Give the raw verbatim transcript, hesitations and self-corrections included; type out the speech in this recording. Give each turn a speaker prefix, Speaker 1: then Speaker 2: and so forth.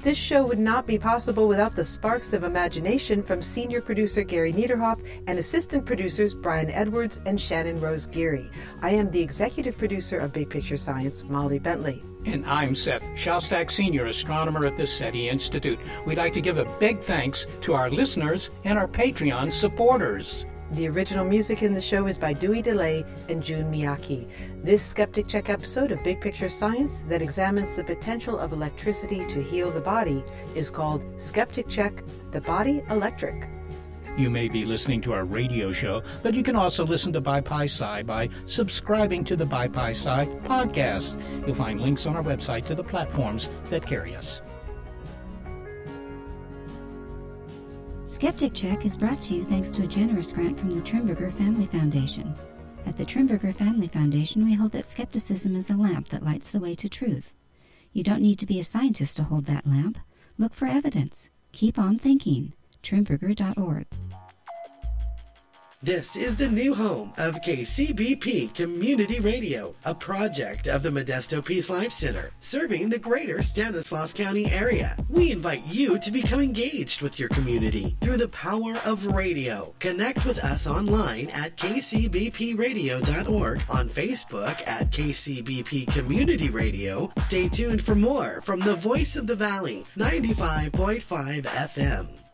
Speaker 1: This show would not be possible without the sparks of imagination from senior producer Gary Niederhoff and assistant producers Brian Edwards and Shannon Rose Geary. I am the executive producer of Big Picture Science, Molly Bentley.
Speaker 2: And I'm Seth Shostak, Senior Astronomer at the SETI Institute. We'd like to give a big thanks to our listeners and our Patreon supporters.
Speaker 1: The original music in the show is by Dewey DeLay and Jun Miyake. This Skeptic Check episode of Big Picture Science that examines the potential of electricity to heal the body is called Skeptic Check, The Body Electric.
Speaker 2: You may be listening to our radio show, but you can also listen to BiPi-Sci by subscribing to the BiPi-Sci podcast. You'll find links on our website to the platforms that carry us.
Speaker 3: Skeptic Check is brought to you thanks to a generous grant from the Trimberger Family Foundation. At the Trimberger Family Foundation, we hold that skepticism is a lamp that lights the way to truth. You don't need to be a scientist to hold that lamp. Look for evidence. Keep on thinking. Trimberger dot org.
Speaker 4: This is the new home of K C B P Community Radio, a project of the Modesto Peace Life Center, serving the greater Stanislaus County area. We invite you to become engaged with your community through the power of radio. Connect with us online at K C B P radio dot org, on Facebook at K C B P Community Radio. Stay tuned for more from the Voice of the Valley, ninety-five point five F M.